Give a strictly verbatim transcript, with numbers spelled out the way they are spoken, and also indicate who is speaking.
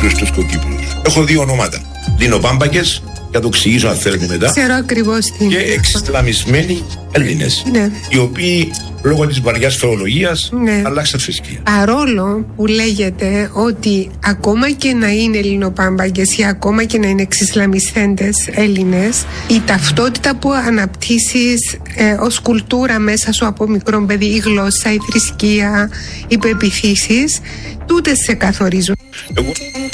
Speaker 1: Κύπριους και Κύπριους. Έχω δύο ονόματα. Λινοπάμπακες, για το εξηγήσω αν θέλετε μετά.
Speaker 2: Ξέρω ακριβώς τι.
Speaker 1: Και εξισλαμισμένοι Έλληνες.
Speaker 2: Ναι.
Speaker 1: Οι οποίοι λόγω της βαριάς θεολογίας
Speaker 2: ναι.
Speaker 1: αλλάξαν θρησκεία.
Speaker 2: Παρόλο που λέγεται ότι ακόμα και να είναι Ελληνοπάμπαγκες ή ακόμα και να είναι εξισλαμισθέντες Έλληνες, η ταυτότητα που αναπτύσσεις ε, ως κουλτούρα μέσα σου από μικρό παιδί, η γλώσσα, η θρησκεία, οι πεποιθήσεις, τούτες σε καθορίζουν.
Speaker 1: Εγώ